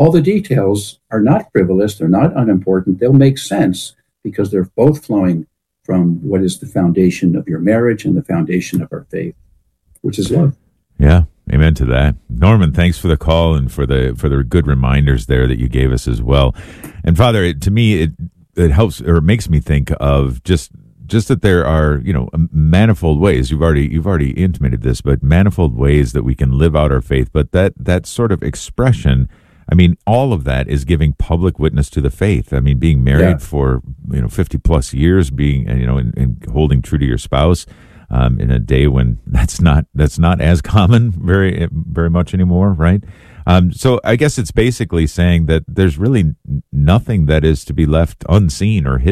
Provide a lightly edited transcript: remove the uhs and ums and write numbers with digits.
all the details are not frivolous, they're not unimportant, they'll make sense because they're both flowing from what is the foundation of your marriage and the foundation of our faith, which is love. Yeah, amen to that. Norman, thanks for the call and for the good reminders there that you gave us as well. And Father, to me, it helps, or it makes me think of just that there are, manifold ways. You've already intimated this, but manifold ways that we can live out our faith. But that sort of expression, I mean, all of that is giving public witness to the faith. I mean, being married for 50 plus years, being and holding true to your spouse in a day when that's not as common very much anymore, right? So I guess it's basically saying that there's really nothing that is to be left unseen or hidden